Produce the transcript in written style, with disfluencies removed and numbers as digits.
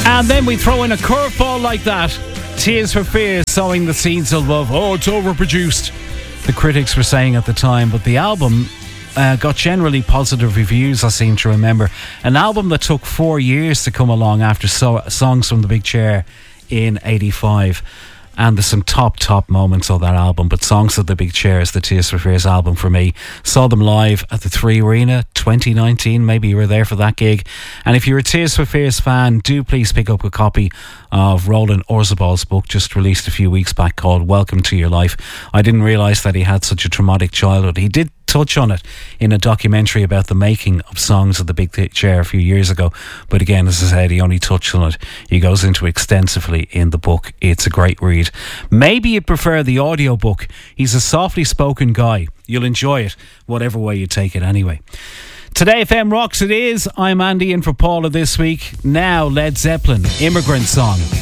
And then we throw in a curveball like that. Tears for Fears sowing the seeds of love. Oh, it's overproduced, the critics were saying at the time. But the album got generally positive reviews, I seem to remember. An album that took 4 years to come along after Songs from the Big Chair in 85. And there's some top moments of that album. But Songs of the Big Chair is the Tears for Fears album for me. Saw them live at the 3 Arena 2019. Maybe you were there for that gig. And if you're a Tears for Fears fan, do please pick up a copy of Roland Orzabal's book, just released a few weeks back, called Welcome to Your Life. I didn't realise that he had such a traumatic childhood. He did touch on it in a documentary about the making of Songs of the Big Chair a few years ago, but again, as I said, he only touched on it. He goes into it extensively in the book. It's a great read. Maybe you'd prefer the audiobook. He's a softly spoken guy. You'll enjoy it whatever way you take it anyway. Today FM Rocks it is. I'm Andy in for Paula this week. Now Led Zeppelin, Immigrant Song.